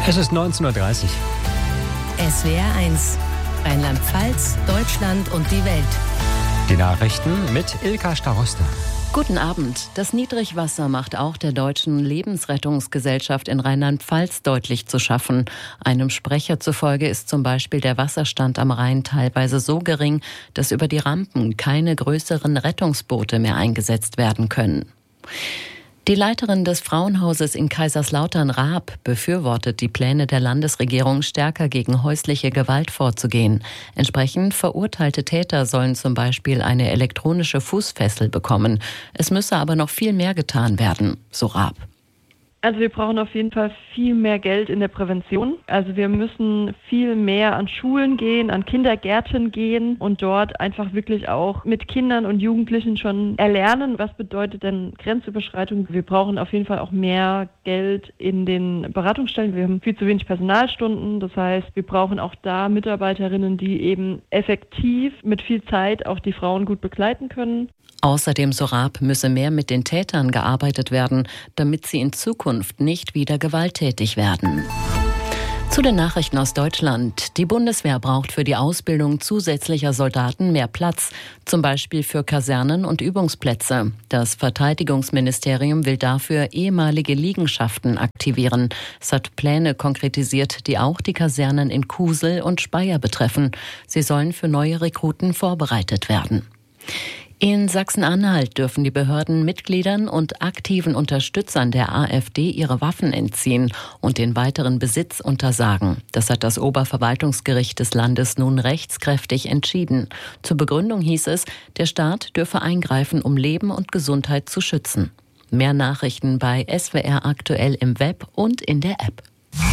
Es ist 19:30 Uhr. SWR 1, Rheinland-Pfalz, Deutschland und die Welt. Die Nachrichten mit Ilka Staroste. Guten Abend. Das Niedrigwasser macht auch der Deutschen Lebensrettungsgesellschaft in Rheinland-Pfalz deutlich zu schaffen. Einem Sprecher zufolge ist zum Beispiel der Wasserstand am Rhein teilweise so gering, dass über die Rampen keine größeren Rettungsboote mehr eingesetzt werden können. Die Leiterin des Frauenhauses in Kaiserslautern, Raab, befürwortet die Pläne der Landesregierung, stärker gegen häusliche Gewalt vorzugehen. Entsprechend verurteilte Täter sollen zum Beispiel eine elektronische Fußfessel bekommen. Es müsse aber noch viel mehr getan werden, so Raab. Also wir brauchen auf jeden Fall viel mehr Geld in der Prävention. Also wir müssen viel mehr an Schulen gehen, an Kindergärten gehen und dort einfach wirklich auch mit Kindern und Jugendlichen schon erlernen, was bedeutet denn Grenzüberschreitung. Wir brauchen auf jeden Fall auch mehr Geld in den Beratungsstellen. Wir haben viel zu wenig Personalstunden. Das heißt, wir brauchen auch da Mitarbeiterinnen, die eben effektiv mit viel Zeit auch die Frauen gut begleiten können. Außerdem, so Raab, müsse mehr mit den Tätern gearbeitet werden, damit sie in Zukunft nicht wieder gewalttätig werden. Zu den Nachrichten aus Deutschland. Die Bundeswehr braucht für die Ausbildung zusätzlicher Soldaten mehr Platz, zum Beispiel für Kasernen und Übungsplätze. Das Verteidigungsministerium will dafür ehemalige Liegenschaften aktivieren. Es hat Pläne konkretisiert, die auch die Kasernen in Kusel und Speyer betreffen. Sie sollen für neue Rekruten vorbereitet werden. In Sachsen-Anhalt dürfen die Behörden Mitgliedern und aktiven Unterstützern der AfD ihre Waffen entziehen und den weiteren Besitz untersagen. Das hat das Oberverwaltungsgericht des Landes nun rechtskräftig entschieden. Zur Begründung hieß es, der Staat dürfe eingreifen, um Leben und Gesundheit zu schützen. Mehr Nachrichten bei SWR aktuell im Web und in der App.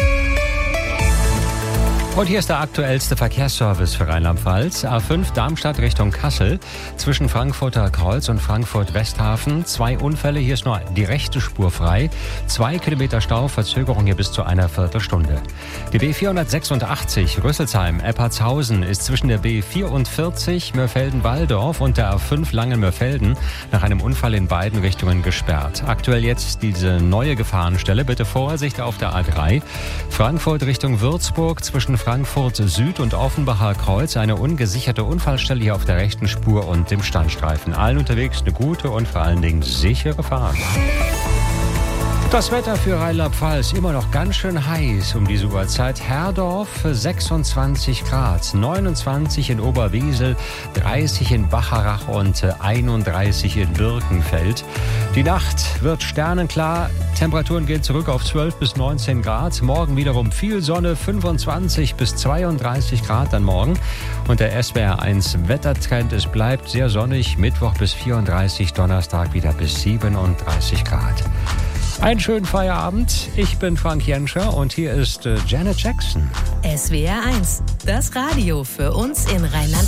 Und hier ist der aktuellste Verkehrsservice für Rheinland-Pfalz. A5 Darmstadt Richtung Kassel. Zwischen Frankfurter Kreuz und Frankfurt-Westhafen 2 Unfälle. Hier ist nur die rechte Spur frei. 2 Kilometer Stau, Verzögerung hier bis zu einer Viertelstunde. Die B486 Rüsselsheim-Eppertshausen ist zwischen der B44 Mörfelden-Walldorf und der A5 Langen-Mörfelden nach einem Unfall in beiden Richtungen gesperrt. Aktuell jetzt diese neue Gefahrenstelle. Bitte Vorsicht auf der A3. Frankfurt Richtung Würzburg zwischen Frankfurt Süd und Offenbacher Kreuz eine ungesicherte Unfallstelle hier auf der rechten Spur und dem Standstreifen. Allen unterwegs eine gute und vor allen Dingen sichere Fahrt. Das Wetter für Rheinland-Pfalz immer noch ganz schön heiß um diese Uhrzeit. Herdorf 26 Grad, 29 in Oberwiesel, 30 in Bacharach und 31 in Birkenfeld. Die Nacht wird sternenklar, Temperaturen gehen zurück auf 12 bis 19 Grad. Morgen wiederum viel Sonne, 25 bis 32 Grad dann morgen. Und der SWR 1 Wettertrend, es bleibt sehr sonnig, Mittwoch bis 34, Donnerstag wieder bis 37 Grad. Einen schönen Feierabend. Ich bin Frank Jenscher und hier ist Janet Jackson. SWR 1, das Radio für uns in Rheinland-Pfalz.